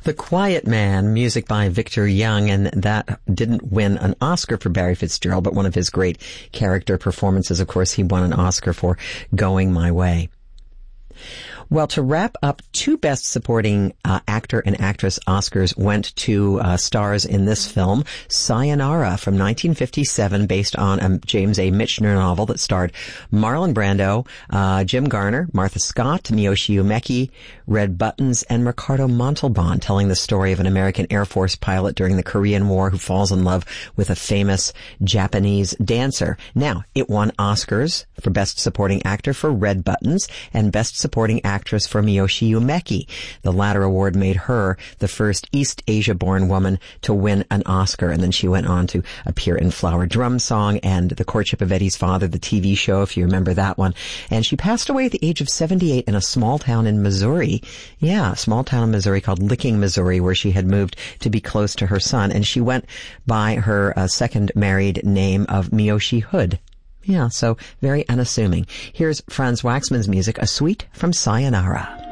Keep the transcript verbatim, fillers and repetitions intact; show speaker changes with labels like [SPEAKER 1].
[SPEAKER 1] The Quiet Man, music by Victor Young, and that didn't win an Oscar for Barry Fitzgerald, but one of his great character performances. Of course, he won an Oscar for Going My Way. Well, to wrap up, two Best Supporting uh, Actor and Actress Oscars went to uh, stars in this film. Sayonara from nineteen fifty-seven, based on a James A. Michener novel that starred Marlon Brando, uh, Jim Garner, Martha Scott, Miyoshi Umeki, Red Buttons, and Ricardo Montalban, telling the story of an American Air Force pilot during the Korean War who falls in love with a famous Japanese dancer. Now, it won Oscars for Best Supporting Actor for Red Buttons and Best Supporting Actor actress for Miyoshi Umeki. The latter award made her the first East Asia-born woman to win an Oscar, and then she went on to appear in Flower Drum Song and The Courtship of Eddie's Father, the T V show, if you remember that one. And she passed away at the age of seventy-eight in a small town in Missouri. Yeah, a small town in Missouri called Licking, Missouri, where she had moved to be close to her son, and she went by her uh, second married name of Miyoshi Hood. Yeah, so very unassuming. Here's Franz Waxman's music, A Suite from Sayonara.